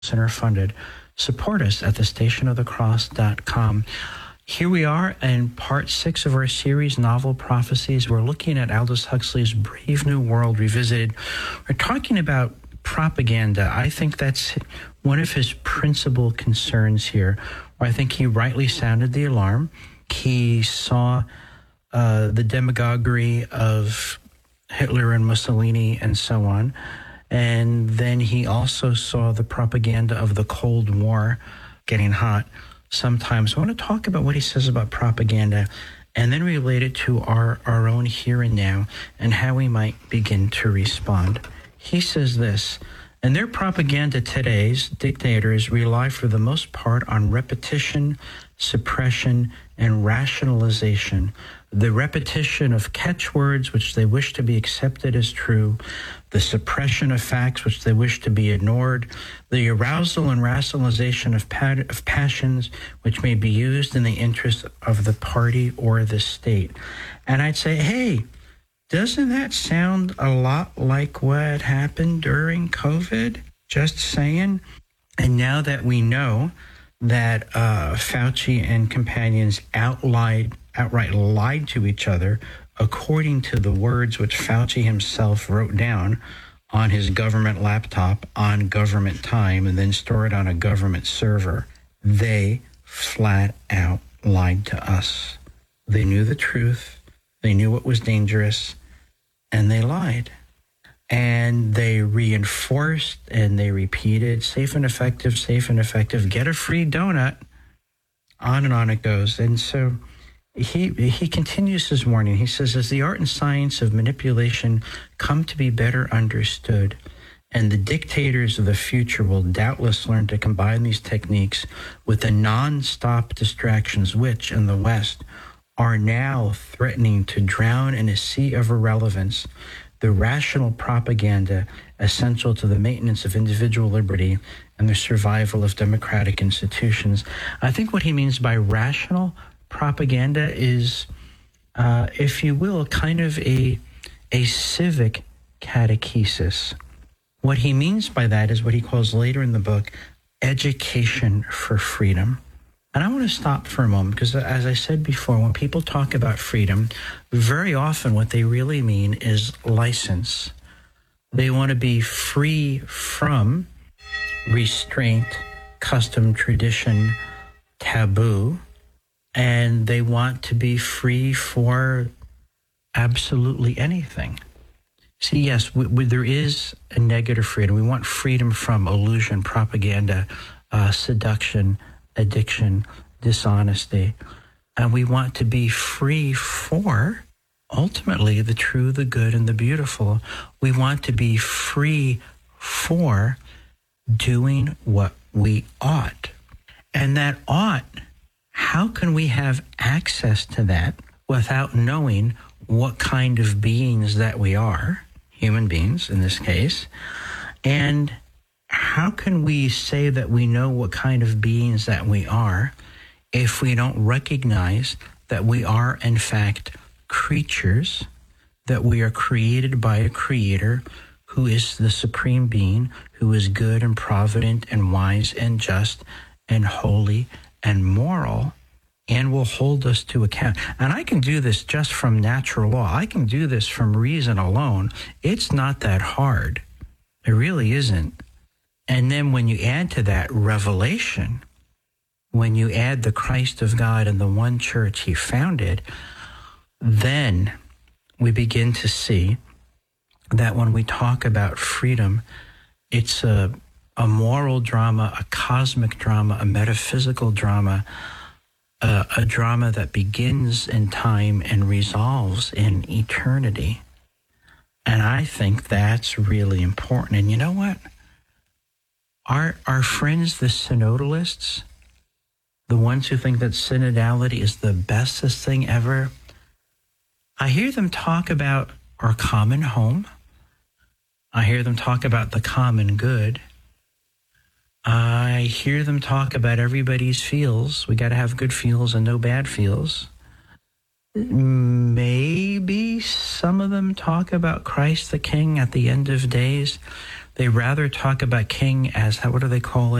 listener funded. Support us at thestationofthecross.com. Here we are in part 6 of our series, Novel Prophecies. We're looking at Aldous Huxley's Brave New World Revisited. We're talking about propaganda. I think that's one of his principal concerns here. I think he rightly sounded the alarm. He saw the demagoguery of Hitler and Mussolini and so on. And then he also saw the propaganda of the Cold War getting hot sometimes. I want to talk about what he says about propaganda and then relate it to our own here and now and how we might begin to respond. He says this: "In their propaganda, today's dictators rely for the most part on repetition, suppression, and rationalization. The repetition of catchwords which they wish to be accepted as true, the suppression of facts which they wish to be ignored, the arousal and rationalization of passions which may be used in the interest of the party or the state." And I'd say, hey, doesn't that sound a lot like what happened during COVID? Just saying. And now that we know that Fauci and companions outright lied to each other according to the words which Fauci himself wrote down on his government laptop on government time and then stored on a government server, they flat out lied to us. They knew the truth. They knew what was dangerous, and they lied. And they reinforced and they repeated, safe and effective, get a free donut. On and on it goes. And so he continues his warning. He says, as the art and science of manipulation come to be better understood, and the dictators of the future will doubtless learn to combine these techniques with the non-stop distractions which, in the West, are now threatening to drown in a sea of irrelevance the rational propaganda essential to the maintenance of individual liberty and the survival of democratic institutions. I think what he means by rational propaganda is, if you will, kind of a civic catechesis. What he means by that is what he calls later in the book, education for freedom. And I want to stop for a moment because, as I said before, when people talk about freedom, very often what they really mean is license. They want to be free from restraint, custom, tradition, taboo, and they want to be free for absolutely anything. See, yes, there is a negative freedom. We want freedom from illusion, propaganda, seduction, addiction, dishonesty. And we want to be free for, ultimately, the true, the good, and the beautiful. We want to be free for doing what we ought. And that ought, how can we have access to that without knowing what kind of beings that we are, human beings in this case, and how can we say that we know what kind of beings that we are if we don't recognize that we are, in fact, creatures, that we are created by a creator who is the supreme being, who is good and provident and wise and just and holy and moral, and will hold us to account. And I can do this just from natural law. I can do this from reason alone. It's not that hard. It really isn't. And then when you add to that revelation, when you add the Christ of God and the one church he founded, then we begin to see that when we talk about freedom, it's a moral drama, a cosmic drama, a metaphysical drama, a drama that begins in time and resolves in eternity. And I think that's really important. And you know what? Our friends, the synodalists, the ones who think that synodality is the bestest thing ever, I hear them talk about our common home. I hear them talk about the common good. I hear them talk about everybody's feels. We got to have good feels and no bad feels. Maybe some of them talk about Christ the King at the end of days. They rather talk about King as, what do they call it?